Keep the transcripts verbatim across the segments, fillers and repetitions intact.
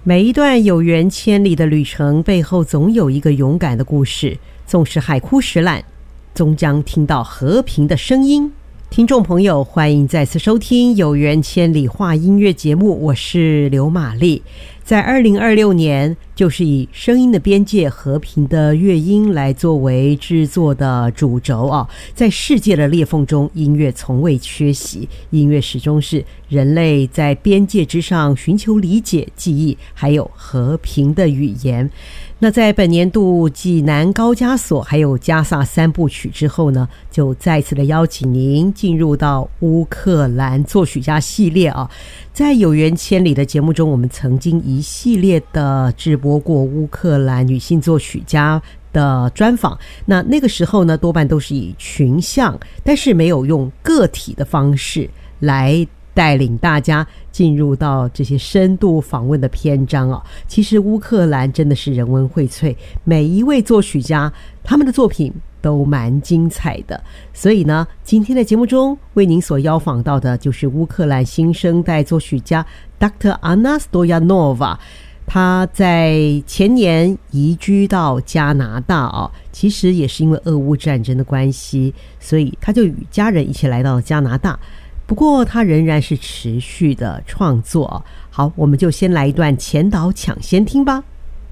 每一段有缘千里的旅程背后，总有一个勇敢的故事。纵使海枯石烂，终将听到和平的声音。听众朋友，欢迎再次收听有缘千里话音乐节目，我是刘玛丽。在二零二六年，就是以声音的边界、和平的乐音来作为制作的主轴啊。在世界的裂缝中，音乐从未缺席，音乐始终是人类在边界之上寻求理解、记忆，还有和平的语言。那在本年度继南高加索还有加萨三部曲之后呢，就再次的邀请您进入到乌克兰作曲家系列啊。在有缘千里的节目中，我们曾经一系列的直播过乌克兰女性作曲家的专访，那那个时候呢，多半都是以群像，但是没有用个体的方式来带领大家进入到这些深度访问的篇章啊。其实乌克兰真的是人文荟萃，每一位作曲家他们的作品都蛮精彩的。所以呢，今天的节目中为您所邀访到的就是乌克兰新生代作曲家 Doctor Anna Stoyanova。他在前年移居到加拿大啊，其实也是因为俄乌战争的关系，所以他就与家人一起来到了加拿大。不过他仍然是持续的创作。好，我们就先来一段前导抢先听吧。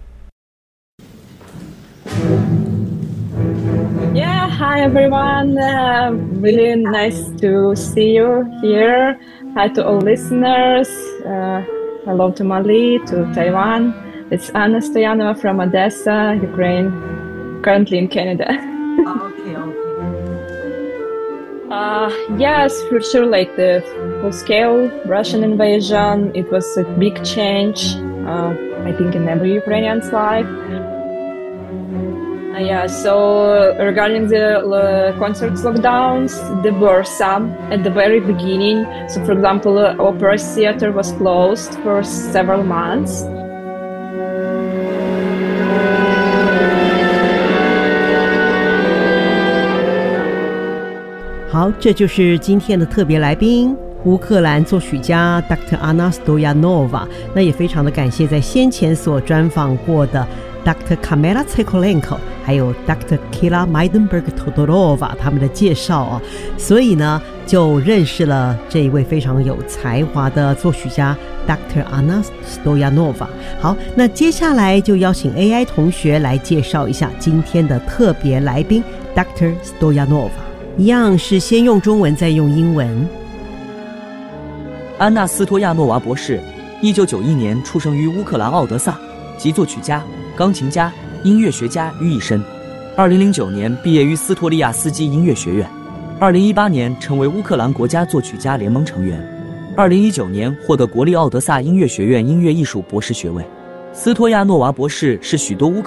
Yeah, hi everyone. Uh, really nice to see you here. Hi to all listeners. Uh, hello to Mali, to Taiwan. It's Anna Stoyanova from Odessa, Ukraine, currently in Canada. Okay, okay. Uh, yes, for sure, like the full-scale Russian invasion, it was a big change, uh, I think, in every Ukrainian's life. Uh, yeah, so regarding the uh, concerts lockdowns, there were some at the very beginning. So, for example, the opera theater was closed for several months. 好，这就是今天的特别来宾，乌克兰作曲家 Doctor Anna Stoyanova。 那也非常的感谢在先前所专访过的 Doctor Kamila Tsekolenko 还有 Doctor Kira Maidenberg-Todorova 他们的介绍啊，所以呢就认识了这一位非常有才华的作曲家 Doctor Anna Stoyanova。 好，那接下来就邀请 A I 同学来介绍一下今天的特别来宾 Doctor Stoyanova。一样是先用中文再用英文。 安娜斯托亚诺娃博士，一九九一年出生于乌克兰奥德萨，即作曲家、钢琴家、音乐学家于一身。二零零九年毕业于斯托利亚斯基音乐学院，二零一八年成为乌克兰国家作曲家联盟成员，二零一九年获得国立奥德萨音乐学院音乐艺术博士学位。斯托亚诺娃博士是许多乌克